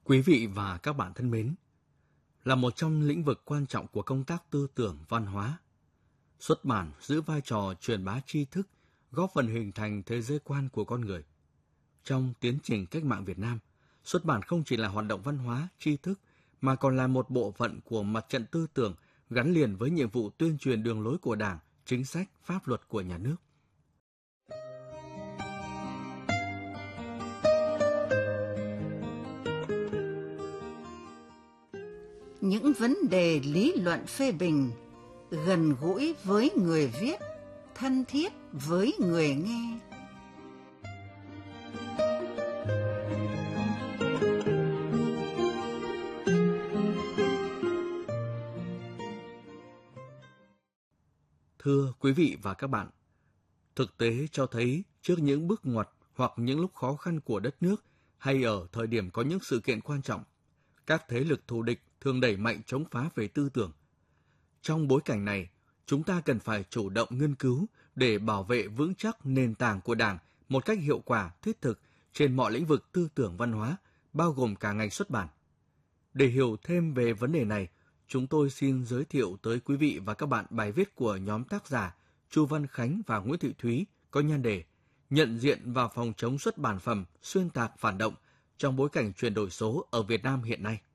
Quý vị và các bạn thân mến, là một trong lĩnh vực quan trọng của công tác tư tưởng văn hóa, xuất bản giữ vai trò truyền bá tri thức, góp phần hình thành thế giới quan của con người. Trong tiến trình cách mạng Việt Nam, xuất bản không chỉ là hoạt động văn hóa, tri thức, mà còn là một bộ phận của mặt trận tư tưởng gắn liền với nhiệm vụ tuyên truyền đường lối của Đảng, chính sách, pháp luật của nhà nước. Những vấn đề lý luận phê bình gần gũi với người viết, thân thiết với người nghe. Thưa quý vị và các bạn, thực tế cho thấy trước những bước ngoặt hoặc những lúc khó khăn của đất nước hay ở thời điểm có những sự kiện quan trọng, các thế lực thù địch thường đẩy mạnh chống phá về tư tưởng. Trong bối cảnh này, chúng ta cần phải chủ động nghiên cứu để bảo vệ vững chắc nền tảng của Đảng một cách hiệu quả, thiết thực trên mọi lĩnh vực tư tưởng văn hóa, bao gồm cả ngành xuất bản. Để hiểu thêm về vấn đề này, chúng tôi xin giới thiệu tới quý vị và các bạn bài viết của nhóm tác giả Chu Văn Khánh và Nguyễn Thị Thúy có nhan đề Nhận diện và phòng chống xuất bản phẩm xuyên tạc phản động trong bối cảnh chuyển đổi số ở Việt Nam hiện nay.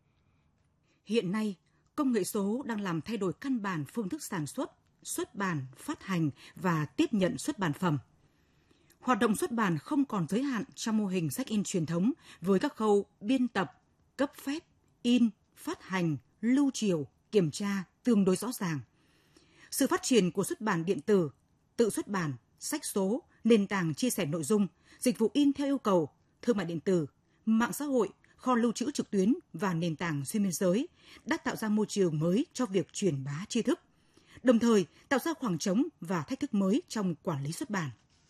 Hiện nay, công nghệ số đang làm thay đổi căn bản phương thức sản xuất, xuất bản, phát hành và tiếp nhận xuất bản phẩm. Hoạt động xuất bản không còn giới hạn trong mô hình sách in truyền thống với các khâu biên tập, cấp phép, in, phát hành, lưu triều, kiểm tra tương đối rõ ràng. Sự phát triển của xuất bản điện tử, tự xuất bản, sách số, nền tảng chia sẻ nội dung, dịch vụ in theo yêu cầu, thương mại điện tử, mạng xã hội, kho lưu trữ trực tuyến và nền tảng xuyên biên giới đã tạo ra môi trường mới cho việc truyền bá tri thức, đồng thời tạo ra khoảng trống và thách thức mới trong quản lý xuất bản.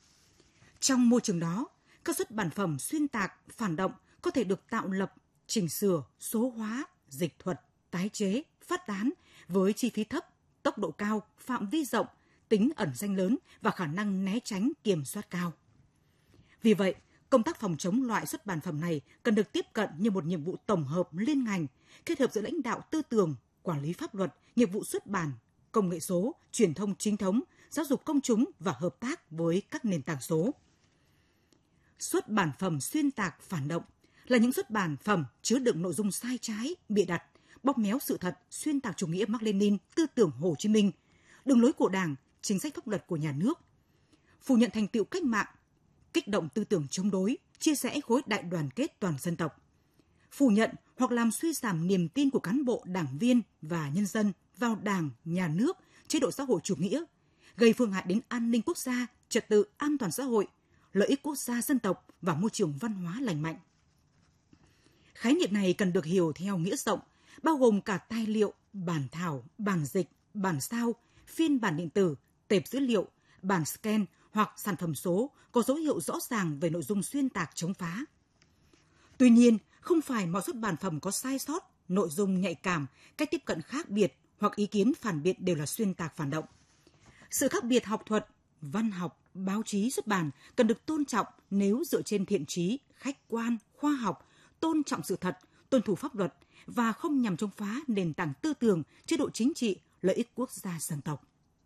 Trong môi trường đó, các xuất bản phẩm xuyên tạc, phản động có thể được tạo lập, chỉnh sửa, số hóa, dịch thuật, tái chế, phát tán với chi phí thấp, tốc độ cao, phạm vi rộng, tính ẩn danh lớn và khả năng né tránh kiểm soát cao. Vì vậy, công tác phòng chống loại xuất bản phẩm này cần được tiếp cận như một nhiệm vụ tổng hợp liên ngành, kết hợp giữa lãnh đạo tư tưởng, quản lý pháp luật, nghiệp vụ xuất bản, công nghệ số, truyền thông chính thống, giáo dục công chúng và hợp tác với các nền tảng số. Xuất bản phẩm xuyên tạc phản động là những xuất bản phẩm chứa đựng nội dung sai trái, bịa đặt, bóp méo sự thật, xuyên tạc chủ nghĩa Mác Lênin, tư tưởng Hồ Chí Minh, đường lối của Đảng, chính sách pháp luật của nhà nước, phủ nhận thành tựu cách mạng, kích động tư tưởng chống đối, chia rẽ khối đại đoàn kết toàn dân tộc, phủ nhận hoặc làm suy giảm niềm tin của cán bộ, đảng viên và nhân dân vào Đảng, nhà nước, chế độ xã hội chủ nghĩa, gây phương hại đến an ninh quốc gia, trật tự an toàn xã hội, lợi ích quốc gia dân tộc và môi trường văn hóa lành mạnh. Khái niệm này cần được hiểu theo nghĩa rộng, bao gồm cả tài liệu, bản thảo, bản dịch, bản sao, phiên bản điện tử, tệp dữ liệu, bản scan hoặc sản phẩm số có dấu hiệu rõ ràng về nội dung xuyên tạc chống phá. Tuy nhiên, không phải mọi xuất bản phẩm có sai sót, nội dung nhạy cảm, cách tiếp cận khác biệt hoặc ý kiến phản biện đều là xuyên tạc phản động. Sự khác biệt học thuật, văn học, báo chí xuất bản cần được tôn trọng nếu dựa trên thiện chí, khách quan, khoa học, tôn trọng sự thật, tuân thủ pháp luật và không nhằm chống phá nền tảng tư tưởng, chế độ chính trị, lợi ích quốc gia dân tộc.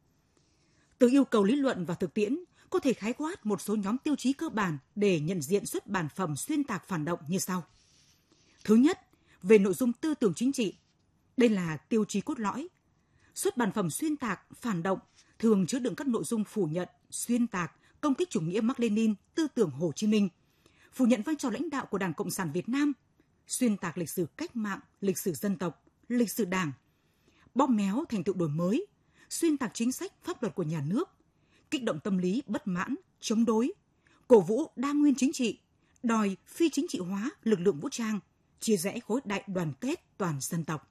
Từ yêu cầu lý luận và thực tiễn, có thể khái quát một số nhóm tiêu chí cơ bản để nhận diện xuất bản phẩm xuyên tạc phản động như sau. Thứ nhất, về nội dung tư tưởng chính trị. Đây là tiêu chí cốt lõi. Xuất bản phẩm xuyên tạc, phản động thường chứa đựng các nội dung phủ nhận, xuyên tạc, công kích chủ nghĩa Mác Lênin, tư tưởng Hồ Chí Minh, phủ nhận vai trò lãnh đạo của Đảng Cộng sản Việt Nam, xuyên tạc lịch sử cách mạng, lịch sử dân tộc, lịch sử Đảng, bóp méo thành tựu đổi mới, xuyên tạc chính sách pháp luật của nhà nước, kích động tâm lý bất mãn, chống đối, cổ vũ đa nguyên chính trị, đòi phi chính trị hóa lực lượng vũ trang, chia rẽ khối đại đoàn kết toàn dân tộc.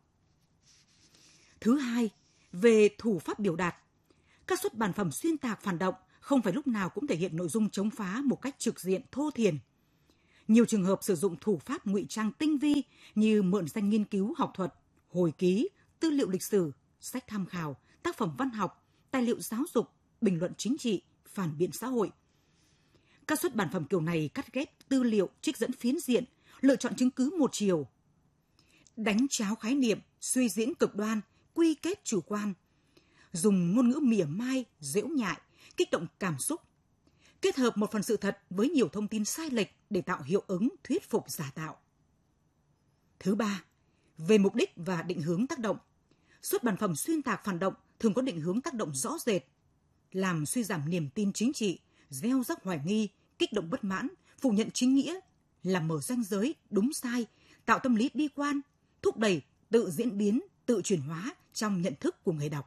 Thứ hai, về thủ pháp biểu đạt. Các xuất bản phẩm xuyên tạc phản động không phải lúc nào cũng thể hiện nội dung chống phá một cách trực diện thô thiển. Nhiều trường hợp sử dụng thủ pháp ngụy trang tinh vi như mượn danh nghiên cứu học thuật, hồi ký, tư liệu lịch sử, sách tham khảo, tác phẩm văn học, tài liệu giáo dục, bình luận chính trị, phản biện xã hội. Các xuất bản phẩm kiểu này cắt ghép tư liệu, trích dẫn phiến diện, lựa chọn chứng cứ một chiều, đánh tráo khái niệm, suy diễn cực đoan, quy kết chủ quan, dùng ngôn ngữ mỉa mai, giễu nhại, kích động cảm xúc, kết hợp một phần sự thật với nhiều thông tin sai lệch để tạo hiệu ứng thuyết phục giả tạo. Thứ ba, về mục đích và định hướng tác động. Xuất bản phẩm xuyên tạc phản động thường có định hướng tác động rõ rệt, làm suy giảm niềm tin chính trị, gieo rắc hoài nghi, kích động bất mãn, phủ nhận chính nghĩa, làm mở ranh giới đúng sai, tạo tâm lý bi quan, thúc đẩy tự diễn biến, tự chuyển hóa trong nhận thức của người đọc.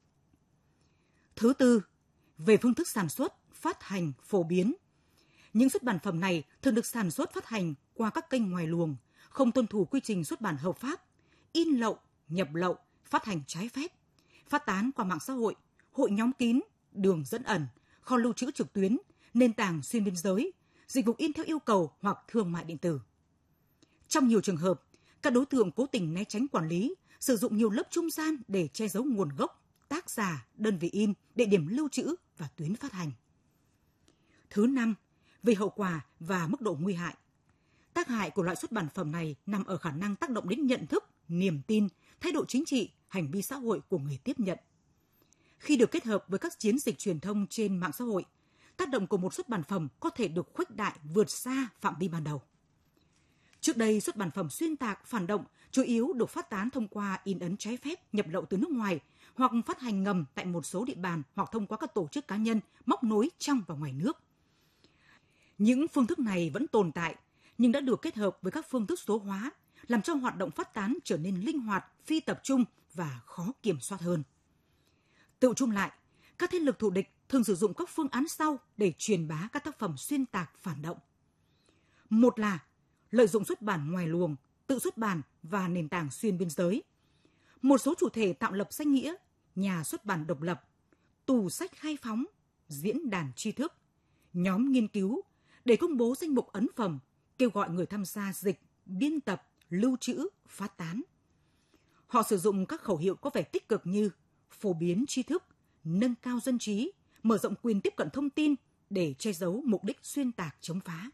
Thứ tư, về phương thức sản xuất, phát hành, phổ biến. Những xuất bản phẩm này thường được sản xuất phát hành qua các kênh ngoài luồng, không tuân thủ quy trình xuất bản hợp pháp, in lậu, nhập lậu, phát hành trái phép, phát tán qua mạng xã hội, hội nhóm kín, đường dẫn ẩn, kho lưu trữ trực tuyến, nền tảng xuyên biên giới, dịch vụ in theo yêu cầu hoặc thương mại điện tử. Trong nhiều trường hợp, các đối tượng cố tình né tránh quản lý, sử dụng nhiều lớp trung gian để che giấu nguồn gốc, tác giả, đơn vị in, địa điểm lưu trữ và tuyến phát hành. Thứ năm, về hậu quả và mức độ nguy hại. Tác hại của loại xuất bản phẩm này nằm ở khả năng tác động đến nhận thức, niềm tin, thái độ chính trị, hành vi xã hội của người tiếp nhận. Khi được kết hợp với các chiến dịch truyền thông trên mạng xã hội, tác động của một xuất bản phẩm có thể được khuếch đại vượt xa phạm vi ban đầu. Trước đây, xuất bản phẩm xuyên tạc, phản động chủ yếu được phát tán thông qua in ấn trái phép, nhập lậu từ nước ngoài hoặc phát hành ngầm tại một số địa bàn hoặc thông qua các tổ chức cá nhân móc nối trong và ngoài nước. Những phương thức này vẫn tồn tại, nhưng đã được kết hợp với các phương thức số hóa, làm cho hoạt động phát tán trở nên linh hoạt, phi tập trung và khó kiểm soát hơn. Tự chung lại, các thế lực thù địch thường sử dụng các phương án sau để truyền bá các tác phẩm xuyên tạc phản động. Một là lợi dụng xuất bản ngoài luồng, tự xuất bản và nền tảng xuyên biên giới. Một số chủ thể tạo lập danh nghĩa, nhà xuất bản độc lập, tủ sách khai phóng, diễn đàn tri thức, nhóm nghiên cứu để công bố danh mục ấn phẩm, kêu gọi người tham gia dịch, biên tập, lưu trữ, phát tán. Họ sử dụng các khẩu hiệu có vẻ tích cực như phổ biến tri thức, nâng cao dân trí, mở rộng quyền tiếp cận thông tin để che giấu mục đích xuyên tạc chống phá.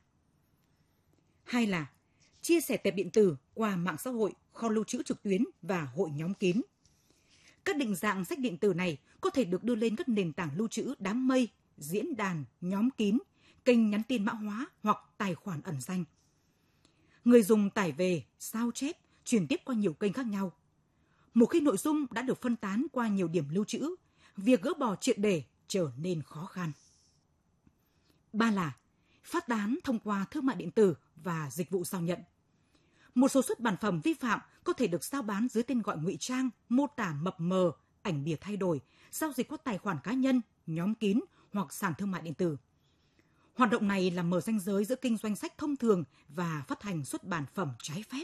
Hai là chia sẻ tệp điện tử qua mạng xã hội, kho lưu trữ trực tuyến và hội nhóm kín. Các định dạng sách điện tử này có thể được đưa lên các nền tảng lưu trữ đám mây, diễn đàn, nhóm kín, kênh nhắn tin mã hóa hoặc tài khoản ẩn danh. Người dùng tải về, sao chép, truyền tiếp qua nhiều kênh khác nhau. Một khi nội dung đã được phân tán qua nhiều điểm lưu trữ, việc gỡ bỏ triệt để trở nên khó khăn. Ba là phát tán thông qua thương mại điện tử và dịch vụ giao nhận. Một số xuất bản phẩm vi phạm có thể được giao bán dưới tên gọi ngụy trang, mô tả mập mờ, ảnh bìa thay đổi, giao dịch qua tài khoản cá nhân, nhóm kín hoặc sàn thương mại điện tử. Hoạt động này làm mở ranh giới giữa kinh doanh sách thông thường và phát hành xuất bản phẩm trái phép.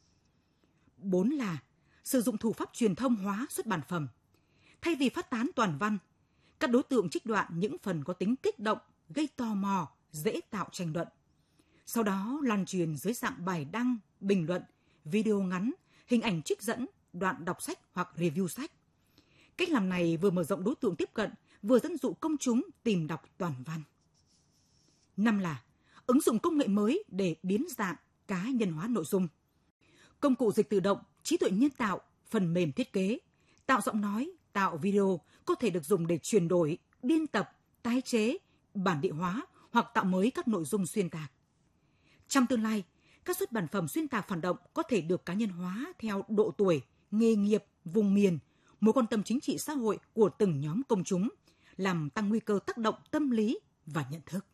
4 là sử dụng thủ pháp truyền thông hóa xuất bản phẩm. Thay vì phát tán toàn văn, các đối tượng trích đoạn những phần có tính kích động, gây tò mò, dễ tạo tranh luận. Sau đó lan truyền dưới dạng bài đăng, bình luận, video ngắn, hình ảnh trích dẫn, đoạn đọc sách hoặc review sách. Cách làm này vừa mở rộng đối tượng tiếp cận, vừa dẫn dụ công chúng tìm đọc toàn văn. 5 là ứng dụng công nghệ mới để biến dạng, cá nhân hóa nội dung. Công cụ dịch tự động, trí tuệ nhân tạo, phần mềm thiết kế, tạo giọng nói, tạo video có thể được dùng để chuyển đổi, biên tập, tái chế, bản địa hóa hoặc tạo mới các nội dung xuyên tạc. Trong tương lai, các xuất bản phẩm xuyên tạc phản động có thể được cá nhân hóa theo độ tuổi, nghề nghiệp, vùng miền, mối quan tâm chính trị xã hội của từng nhóm công chúng, làm tăng nguy cơ tác động tâm lý và nhận thức.